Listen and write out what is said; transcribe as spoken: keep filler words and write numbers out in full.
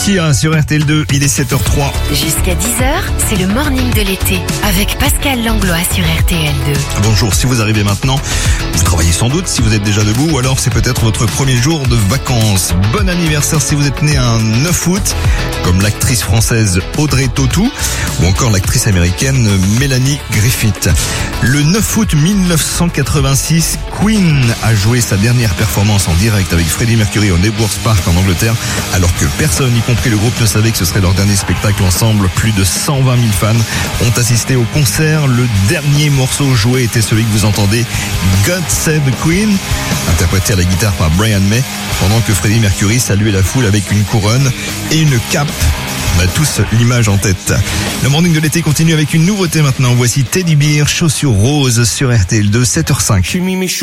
Sia sur R T L deux, il est sept heures trois. Jusqu'à dix heures, c'est le morning de l'été avec Pascal Langlois sur R T L deux. Bonjour, si vous arrivez maintenant, vous travaillez sans doute si vous êtes déjà debout ou alors c'est peut-être votre premier jour de vacances. Bon anniversaire si vous êtes né un neuf août, comme l'actrice française Audrey Tautou ou encore l'actrice américaine Mélanie Griffith. Le neuf août mille neuf cent quatre-vingt-six, Queen a joué sa dernière performance en direct avec Freddie Mercury au Nebworth Park en Angleterre, alors que personne, y compris le groupe, ne savait que ce serait leur dernier spectacle ensemble. Plus de cent vingt mille fans ont assisté au concert. Le dernier morceau joué était celui que vous entendez, God Save the Queen, interprété à la guitare par Brian May, pendant que Freddie Mercury saluait la foule avec une couronne et une cape. On a tous l'image en tête. Le morning de l'été continue avec une nouveauté maintenant. Voici Teddy Bear, chaussures roses sur R T L deux, sept heures cinq.